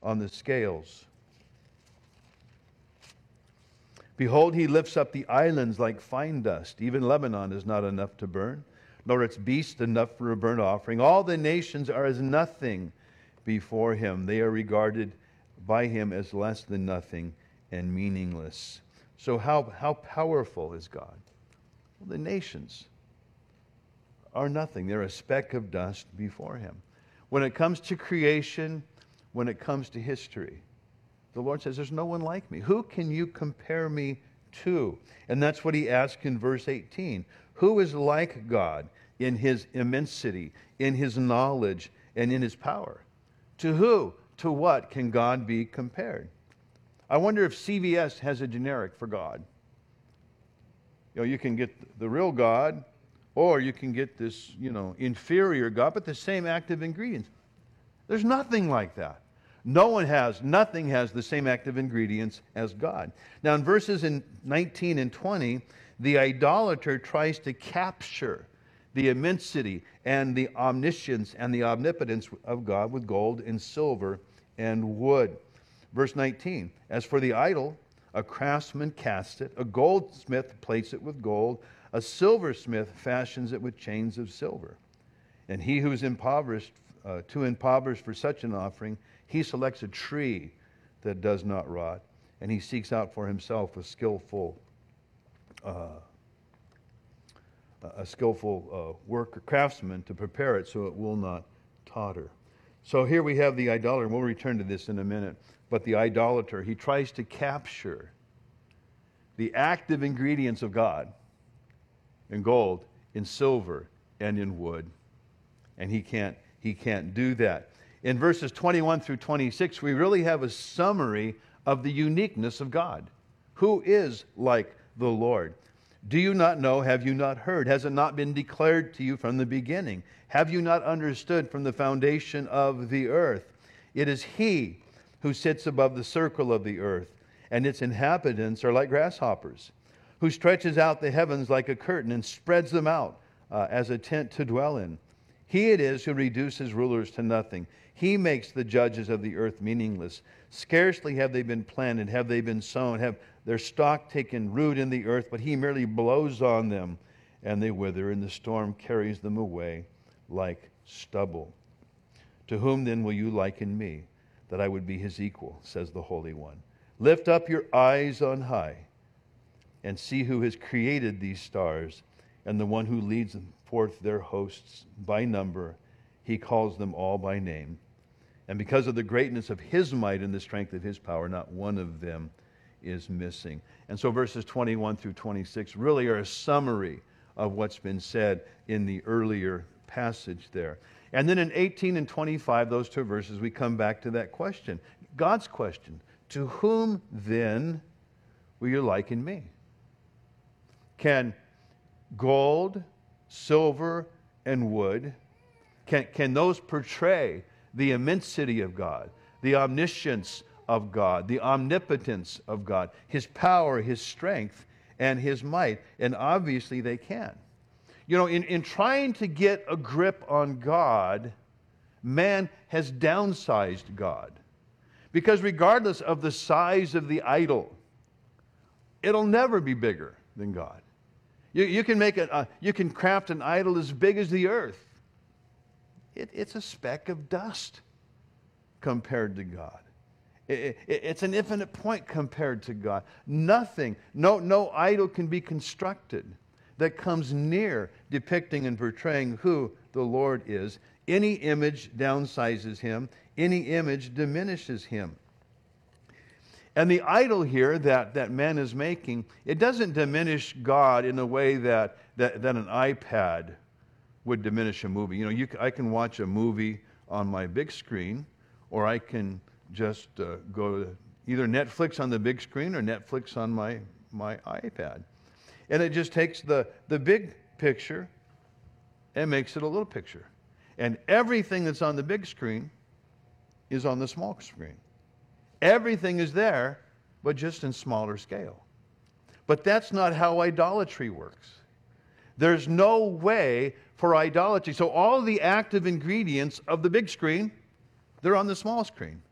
on the scales. Behold, he lifts up the islands like fine dust. Even Lebanon is not enough to burn, nor its beasts enough for a burnt offering. All the nations are as nothing before him. They are regarded by him as less than nothing and meaningless. So how powerful is God? Well, the nations are nothing. They're a speck of dust before him. When it comes to creation, when it comes to history, the Lord says, there's no one like me. Who can you compare me to? And that's what he asks in verse 18. Who is like God in his immensity, in his knowledge, and in his power? To who, to what can God be compared? I wonder if CVS has a generic for God. You know, you can get the real God, or you can get this, inferior God, but the same active ingredients. There's nothing like that. Nothing has the same active ingredients as God. Now in verses 19 and 20, the idolater tries to capture the immensity and the omniscience and the omnipotence of God with gold and silver and wood. Verse 19, as for the idol, a craftsman casts it, a goldsmith plates it with gold, a silversmith fashions it with chains of silver. And he who is impoverished, too impoverished for such an offering, he selects a tree that does not rot, and he seeks out for himself a skillful worker, craftsman, to prepare it so it will not totter. So here we have the idolater, and we'll return to this in a minute. But the idolater, he tries to capture the active ingredients of God in gold, in silver, and in wood. And he can't do that. In verses 21 through 26, we really have a summary of the uniqueness of God. Who is like the Lord? Do you not know? Have you not heard? Has it not been declared to you from the beginning? Have you not understood from the foundation of the earth? It is he who sits above the circle of the earth, and its inhabitants are like grasshoppers, who stretches out the heavens like a curtain and spreads them out as a tent to dwell in. He it is who reduces rulers to nothing. He makes the judges of the earth meaningless. Scarcely have they been planted, have they been sown, have their stalk taken root in the earth, but he merely blows on them, and they wither, and the storm carries them away like stubble. To whom then will you liken me, that I would be his equal, says the Holy One? Lift up your eyes on high, and see who has created these stars, and the one who leads forth their hosts by number. He calls them all by name. And because of the greatness of his might and the strength of his power, not one of them is missing. And so verses 21 through 26 really are a summary of what's been said in the earlier passage there. And then in 18 and 25, those two verses, we come back to that question. God's question. To whom then will you liken me? Can gold, silver, and wood, can those portray the immensity of God, the omniscience of God, the omnipotence of God, his power, his strength, and his might? And obviously they can. You know, in trying to get a grip on God, man has downsized God. Because regardless of the size of the idol, it'll never be bigger than God. You can craft an idol as big as the earth. It's a speck of dust compared to God. It's an infinite point compared to God. Nothing, no idol can be constructed that comes near depicting and portraying who the Lord is. Any image downsizes him. Any image diminishes him. And the idol here that man is making, it doesn't diminish God in a way that an iPad would diminish a movie. You know, I can watch a movie on my big screen, or I can just go to either Netflix on the big screen or Netflix on my iPad. And it just takes the big picture and makes it a little picture. And everything that's on the big screen is on the small screen. Everything is there, but just in smaller scale. But that's not how idolatry works. There's no way for idolatry. So all the active ingredients of the big screen, they're on the small screen.